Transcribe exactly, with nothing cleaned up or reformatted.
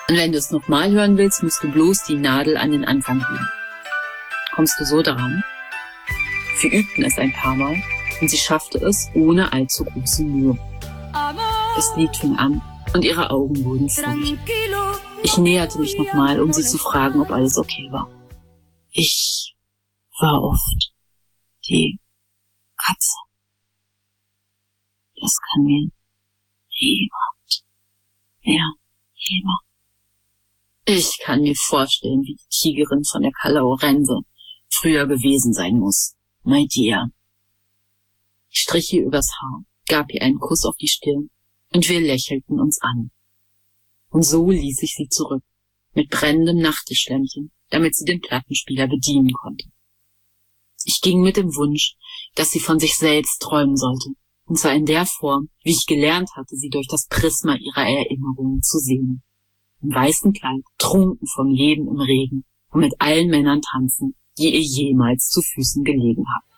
Und wenn du es nochmal hören willst, musst du bloß die Nadel an den Anfang legen. Kommst du so daran? Wir übten es ein paar Mal und sie schaffte es ohne allzu große Mühe. Das Lied fing an und ihre Augen wurden feucht. Ich näherte mich nochmal, um sie zu fragen, ob alles okay war. Ich war oft die Katze. Das kann mir jemand mehr jemand. Ich kann mir vorstellen, wie die Tigerin von der Calla Orense früher gewesen sein muss. My dear. Ich strich ihr übers Haar, gab ihr einen Kuss auf die Stirn und wir lächelten uns an. Und so ließ ich sie zurück, mit brennendem Nachttischlämpchen, damit sie den Plattenspieler bedienen konnte. Ich ging mit dem Wunsch, dass sie von sich selbst träumen sollte, und zwar in der Form, wie ich gelernt hatte, sie durch das Prisma ihrer Erinnerungen zu sehen. Im weißen Kleid, trunken vom Leben im Regen und mit allen Männern tanzen, die ihr jemals zu Füßen gelegen haben.